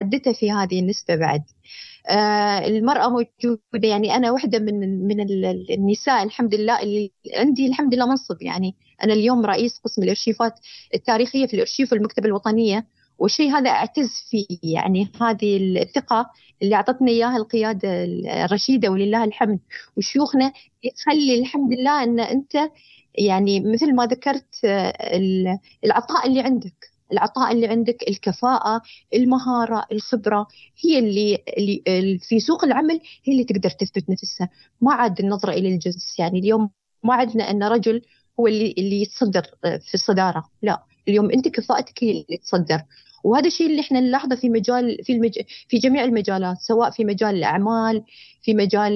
متحدثة في هذه النسبة بعد. المرأة موجودة، يعني أنا واحدة من النساء الحمد لله اللي عندي الحمد لله منصب. يعني أنا اليوم رئيس قسم الأرشيفات التاريخية في الأرشيف والمكتبة الوطنية، والشيء هذا أعتز فيه. يعني هذه الثقة اللي أعطتني إياها القيادة الرشيدة ولله الحمد وشيوخنا، يخلي الحمد لله أن أنت يعني مثل ما ذكرت العطاء اللي عندك، العطاء اللي عندك، الكفاءة، المهارة، الخبرة، هي اللي في سوق العمل هي اللي تقدر تثبت نفسها. ما عاد النظرة إلى الجنس، يعني اليوم ما عدنا أن رجل هو اللي يتصدر في الصدارة، لا، اليوم أنت كفاءتك هي اللي تصدر. وهذا الشيء اللي احنا نلاحظه في في جميع المجالات، سواء في مجال الأعمال، في مجال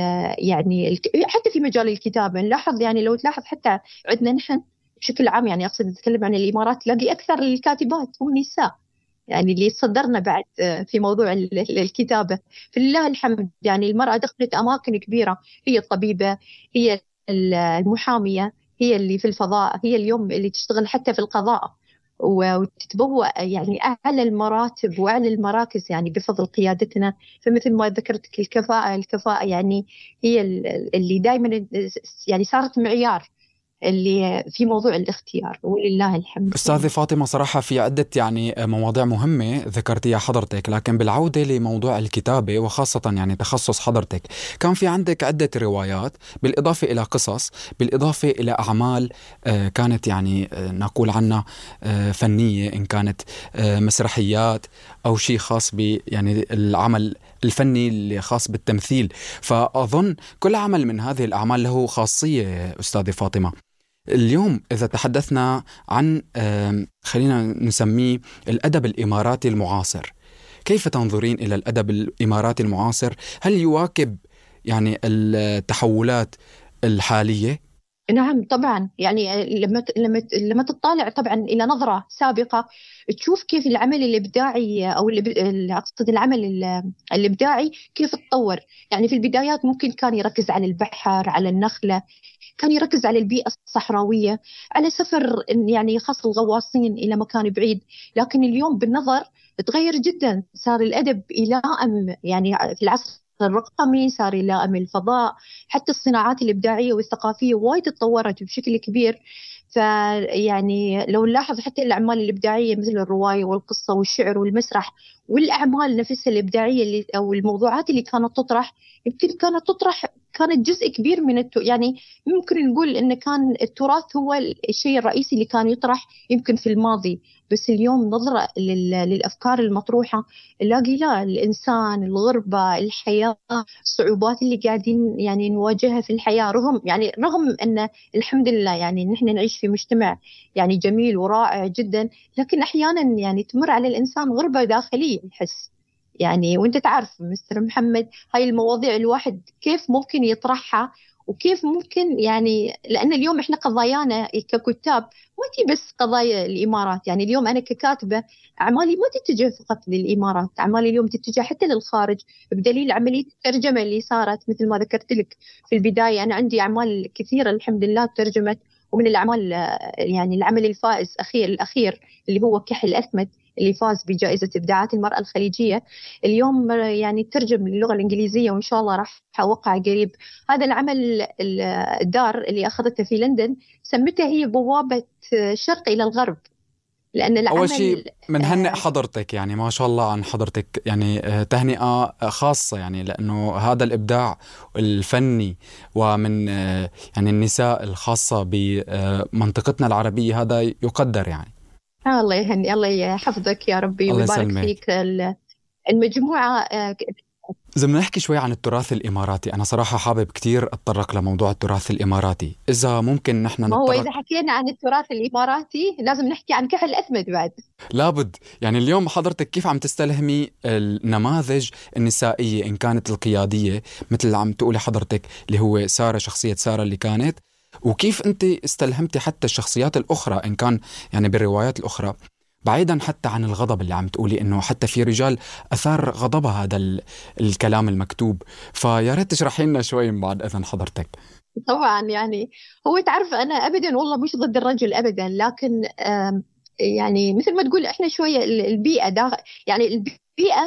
حتى في مجال الكتابة نلاحظ. يعني لو تلاحظ حتى عندنا نحن بشكل عام، يعني أقصد أتكلم عن الإمارات، تلاقي أكثر الكاتبات هم نساء، يعني اللي صدرنا بعد في موضوع الكتابة. فلله الحمد، يعني المرأة دخلت أماكن كبيرة، هي الطبيبة، هي المحامية، هي اللي في الفضاء، هي اليوم اللي تشتغل حتى في القضاء وتتبوأ يعني أعلى المراتب وأعلى المراكز يعني بفضل قيادتنا. فمثل ما ذكرت الكفاءة يعني هي اللي دائما يعني صارت معيار اللي في موضوع الاختيار، ولله الحمد. أستاذة فاطمة، صراحة في عدة يعني مواضيع مهمة ذكرتيها حضرتك، لكن بالعودة لموضوع الكتابة وخاصة يعني تخصص حضرتك، كان في عندك عدة روايات بالإضافة إلى قصص، بالإضافة إلى أعمال كانت يعني نقول عنها فنية، إن كانت مسرحيات أو شيء خاص ب يعني العمل الفني اللي خاص بالتمثيل. فأظن كل عمل من هذه الأعمال له خاصية أستاذة فاطمة. اليوم إذا تحدثنا عن خلينا نسميه الأدب الإماراتي المعاصر، كيف تنظرين إلى الأدب الإماراتي المعاصر؟ هل يواكب يعني التحولات الحالية؟ نعم طبعا. يعني لما تطالع طبعا إلى نظرة سابقة، تشوف كيف العمل الإبداعي أو أقصد العمل الإبداعي كيف تطور. يعني في البدايات ممكن كان يركز على البحر، على النخلة، كان يركز على البيئة الصحراوية، على سفر يعني خاص الغواصين إلى مكان بعيد. لكن اليوم بالنظر تغير جدا، صار الأدب يلائم يعني في العصر الرقمي، صار يلائم الفضاء. حتى الصناعات الإبداعية والثقافية وايد تطورت بشكل كبير. فيعني لو نلاحظ حتى الأعمال الإبداعية مثل الرواية والقصة والشعر والمسرح والأعمال نفسها الإبداعية أو الموضوعات اللي كانت تطرح، يمكن كانت جزء كبير من يعني ممكن نقول إن كان التراث هو الشيء الرئيسي اللي كان يطرح يمكن في الماضي. بس اليوم نظرة للأفكار المطروحة، نلاقي لا، الإنسان، الغربة، الحياة، الصعوبات اللي قاعدين يعني نواجهها في الحياة، رغم أن الحمد لله يعني نحن نعيش في مجتمع يعني جميل ورائع جدا، لكن أحيانا يعني تمر على الإنسان غربة داخلية يحس. يعني وانت تعرف مستر محمد، هاي المواضيع الواحد كيف ممكن يطرحها، وكيف ممكن يعني، لأن اليوم إحنا قضايانا ككتاب ما تي بس قضايا الإمارات. يعني اليوم أنا ككاتبة أعمالي ما تتجه فقط للإمارات، أعمالي اليوم تتجه حتى للخارج، بدليل عملية الترجمة اللي صارت مثل ما ذكرت لك في البداية. أنا عندي أعمال كثيرة الحمد لله ترجمت، ومن الأعمال يعني العمل الفائز الأخير اللي هو كحل أثمت، اللي فاز بجائزة إبداعات المرأة الخليجية، اليوم يعني ترجم للغة الإنجليزية، وإن شاء الله راح أوقع قريب. هذا العمل الدار اللي أخذته في لندن سمتها هي بوابة الشرق إلى الغرب، لأن أول شيء العمل منهنئ حضرتك، يعني ما شاء الله عن حضرتك، يعني تهنئة خاصة، يعني لأنه هذا الإبداع الفني ومن يعني النساء الخاصة بمنطقتنا العربية هذا يقدر يعني. الله يهني، الله يحفظك يا ربي الله ويبارك يسلمك. فيك. المجموعة إذا بدنا نحكي شوي عن التراث الإماراتي، أنا صراحة حابب كتير أتطرق لموضوع التراث الإماراتي، إذا ممكن نحن ما هو نتطرق. إذا حكينا عن التراث الإماراتي لازم نحكي عن كحل أثمت بعد. لابد، يعني اليوم حضرتك كيف عم تستلهمي النماذج النسائية إن كانت القيادية، مثل عم تقولي حضرتك اللي هو سارة، شخصية سارة اللي كانت، وكيف أنت استلهمتي حتى الشخصيات الأخرى إن كان يعني بالروايات الأخرى، بعيدا حتى عن الغضب اللي عم تقولي إنه حتى في رجال أثار غضبها هذا الكلام المكتوب. فيا ريت تشرحي لنا شوي من بعد إذن حضرتك. طبعا يعني هو تعرف أنا أبدا والله مش ضد الرجل أبدا، لكن يعني مثل ما تقول إحنا شوية البيئة يعني البيئة